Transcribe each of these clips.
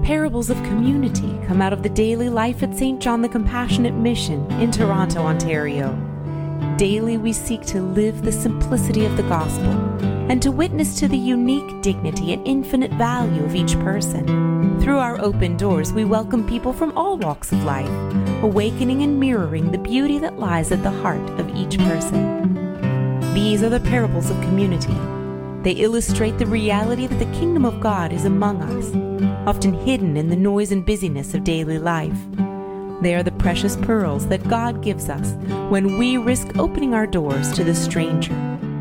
Parables of Community come out of the daily life at St. John the Compassionate Mission in Toronto, Ontario. Daily we seek to live the simplicity of the gospel and to witness to the unique dignity and infinite value of each person. Through our open doors, we welcome people from all walks of life, awakening and mirroring the beauty that lies at the heart of each person. These are the parables of community. They illustrate the reality that the kingdom of God is among us, often hidden in the noise and busyness of daily life. They are the precious pearls that God gives us when we risk opening our doors to the stranger.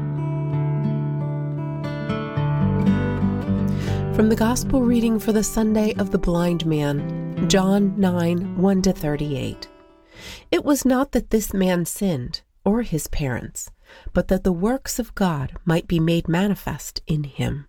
From the Gospel reading for the Sunday of the Blind Man, John 9, 1-38. It was not that this man sinned, or his parents, but that the works of God might be made manifest in him.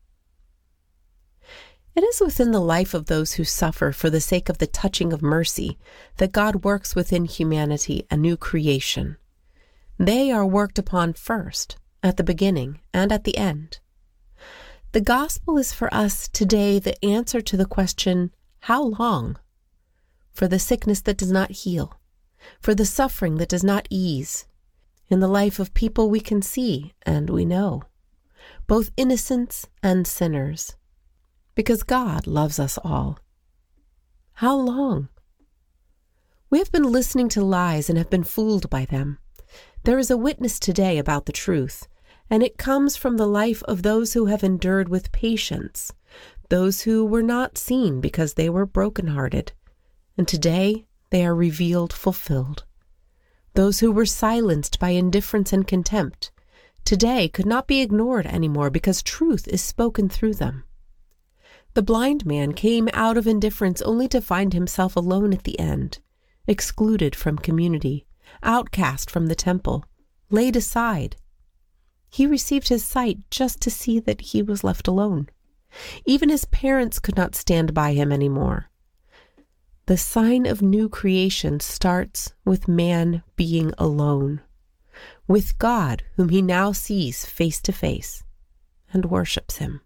It is within the life of those who suffer for the sake of the touching of mercy that God works within humanity a new creation. They are worked upon first, at the beginning and at the end. The gospel is for us today the answer to the question, how long? For the sickness that does not heal, for the suffering that does not ease, in the life of people we can see and we know, both innocents and sinners, because God loves us all. How long? We have been listening to lies and have been fooled by them. There is a witness today about the truth, and it comes from the life of those who have endured with patience, those who were not seen because they were brokenhearted, and today they are revealed fulfilled. Those who were silenced by indifference and contempt, today could not be ignored anymore because truth is spoken through them. The blind man came out of indifference only to find himself alone at the end, excluded from community, outcast from the temple, laid aside. He received his sight just to see that he was left alone. Even his parents could not stand by him anymore. The sign of new creation starts with man being alone, with God whom he now sees face to face and worships him.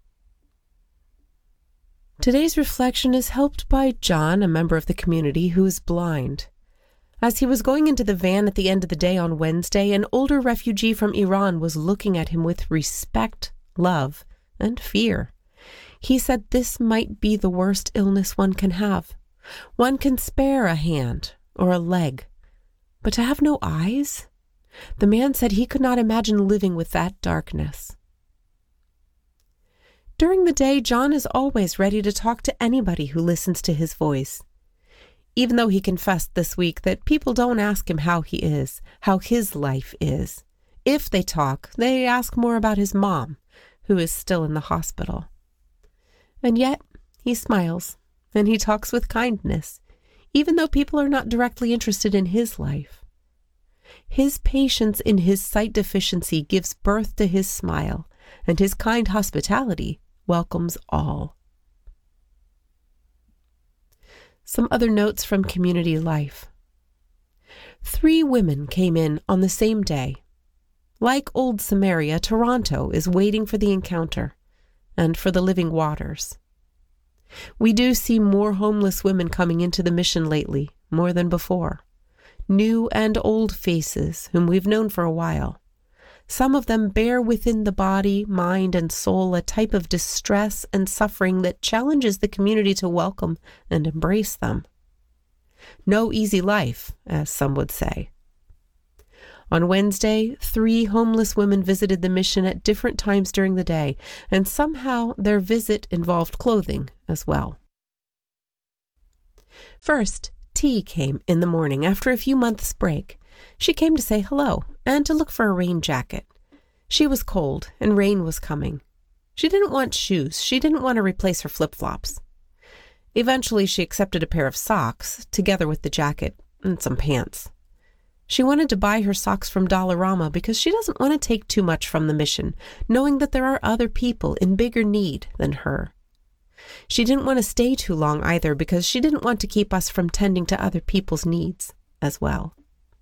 Today's reflection is helped by John, a member of the community who is blind. As he was going into the van at the end of the day on Wednesday, an older refugee from Iran was looking at him with respect, love, and fear. He said this might be the worst illness one can have. One can spare a hand or a leg, but to have no eyes? The man said he could not imagine living with that darkness. During the day, John is always ready to talk to anybody who listens to his voice. Even though he confessed this week that people don't ask him how he is, how his life is. If they talk, they ask more about his mom, who is still in the hospital. And yet, he smiles. And he talks with kindness, even though people are not directly interested in his life. His patience in his sight deficiency gives birth to his smile, and his kind hospitality welcomes all. Some other notes from community life. 3 women came in on the same day. Like old Samaria, Toronto is waiting for the encounter and for the living waters. We do see more homeless women coming into the mission lately, more than before. New and old faces whom we've known for a while. Some of them bear within the body, mind, and soul a type of distress and suffering that challenges the community to welcome and embrace them. No easy life, as some would say. On Wednesday, 3 homeless women visited the mission at different times during the day, and somehow their visit involved clothing as well. First, T came in the morning after a few months' break. She came to say hello and to look for a rain jacket. She was cold and rain was coming. She didn't want shoes. She didn't want to replace her flip-flops. Eventually, she accepted a pair of socks, together with the jacket and some pants. She wanted to buy her socks from Dollarama because she doesn't want to take too much from the mission, knowing that there are other people in bigger need than her. She didn't want to stay too long either because she didn't want to keep us from tending to other people's needs as well.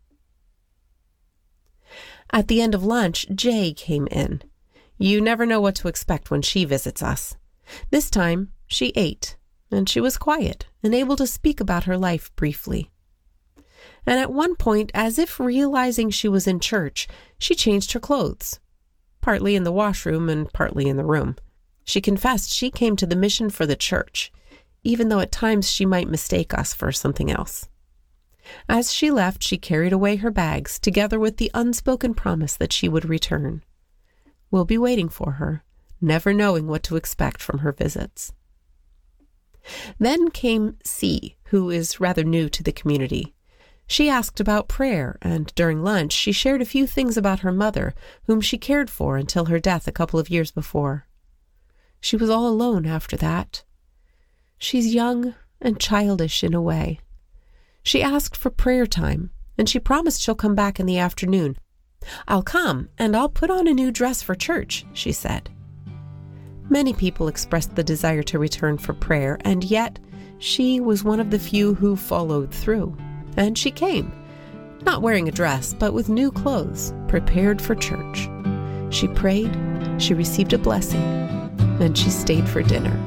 At the end of lunch, Jay came in. You never know what to expect when she visits us. This time, she ate, and she was quiet and able to speak about her life briefly. And at one point, as if realizing she was in church, she changed her clothes, partly in the washroom and partly in the room. She confessed she came to the mission for the church, even though at times she might mistake us for something else. As she left, she carried away her bags, together with the unspoken promise that she would return. We'll be waiting for her, never knowing what to expect from her visits. Then came C, who is rather new to the community. She asked about prayer, and during lunch she shared a few things about her mother, whom she cared for until her death a couple of years before. She was all alone after that. She's young and childish in a way. She asked for prayer time, and she promised she'll come back in the afternoon. "I'll come, and I'll put on a new dress for church," she said. Many people expressed the desire to return for prayer, and yet she was one of the few who followed through. And she came, not wearing a dress, but with new clothes, prepared for church. She prayed, she received a blessing, and she stayed for dinner.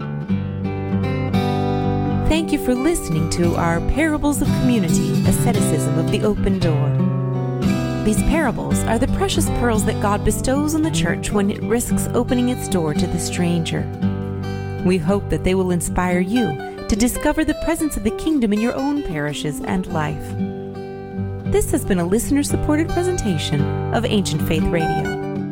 Thank you for listening to our Parables of Community, Asceticism of the Open Door. These parables are the precious pearls that God bestows on the church when it risks opening its door to the stranger. We hope that they will inspire you to discover the presence of the kingdom in your own parishes and life. This has been a listener-supported presentation of Ancient Faith Radio.